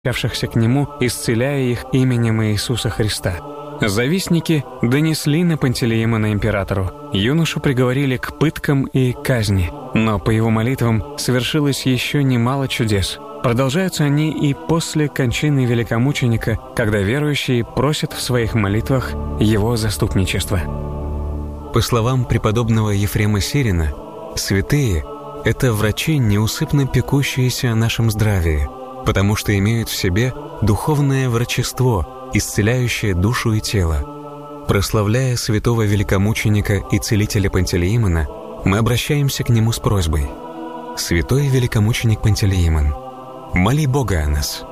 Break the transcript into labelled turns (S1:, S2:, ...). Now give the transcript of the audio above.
S1: обращавшихся к нему, исцеляя их именем Иисуса Христа. Завистники донесли на Пантелеимона императору. Юношу приговорили к пыткам и казни, но по его молитвам совершилось еще немало чудес. Продолжаются они и после кончины великомученика, когда верующие просят в своих молитвах его заступничества. По словам преподобного Ефрема Сирина, святые — это врачи, неусыпно пекущиеся о нашем здравии, потому что имеют в себе духовное врачество, исцеляющее душу и тело. Прославляя святого великомученика и целителя Пантелеимона, мы обращаемся к нему с просьбой: «Святой великомученик Пантелеимон, моли Бога о нас».